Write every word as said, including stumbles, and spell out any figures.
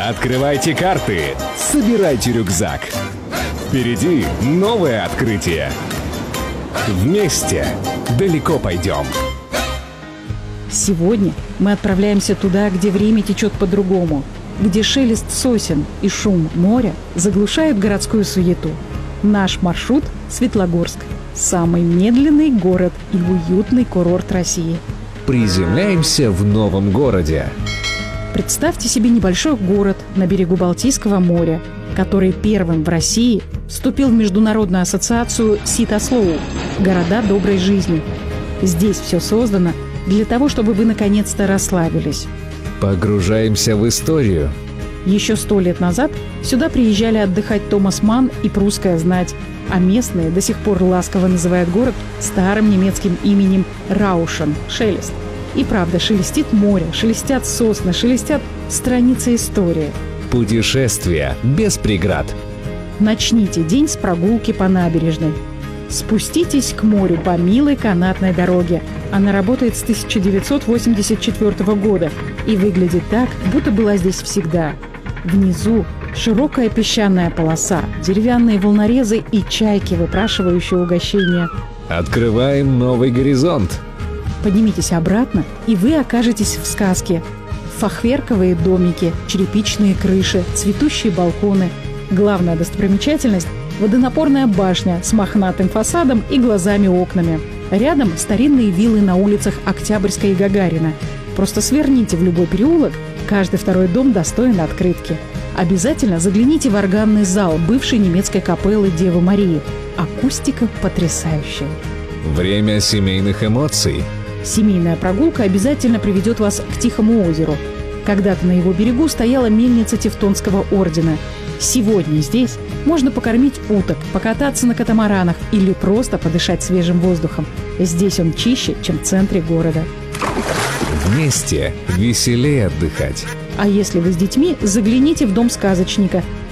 Открывайте карты, собирайте рюкзак. Впереди новое открытие. Вместе далеко пойдем. Сегодня мы отправляемся туда, где время течет по-другому, где шелест сосен и шум моря заглушают городскую суету. Наш маршрут – Светлогорск, самый медленный город и уютный курорт России. Приземляемся в новом городе. Представьте себе небольшой город на берегу Балтийского моря, который первым в России вступил в Международную ассоциацию Ситослоу – «Города доброй жизни». Здесь все создано для того, чтобы вы наконец-то расслабились. Погружаемся в историю. Еще сто лет назад сюда приезжали отдыхать Томас Манн и прусская знать, а местные до сих пор ласково называют город старым немецким именем Раушен – шелест. И правда, шелестит море, шелестят сосны, шелестят страницы истории. Путешествие без преград. Начните день с прогулки по набережной. Спуститесь к морю по милой канатной дороге. Она работает с тысяча девятьсот восемьдесят четвёртого года и выглядит так, будто была здесь всегда. Внизу широкая песчаная полоса, деревянные волнорезы и чайки, выпрашивающие угощения. Открываем новый горизонт. Поднимитесь обратно, и вы окажетесь в сказке. Фахверковые домики, черепичные крыши, цветущие балконы. Главная достопримечательность – водонапорная башня с мохнатым фасадом и глазами-окнами. Рядом старинные виллы на улицах Октябрьской и Гагарина. Просто сверните в любой переулок, каждый второй дом достоин открытки. Обязательно загляните в органный зал бывшей немецкой капеллы Девы Марии. Акустика потрясающая. Время семейных эмоций. Семейная прогулка обязательно приведет вас к Тихому озеру. Когда-то на его берегу стояла мельница Тевтонского ордена. Сегодня здесь можно покормить уток, покататься на катамаранах или просто подышать свежим воздухом. Здесь он чище, чем в центре города. Вместе веселее отдыхать. А если вы с детьми, загляните в дом сказочника.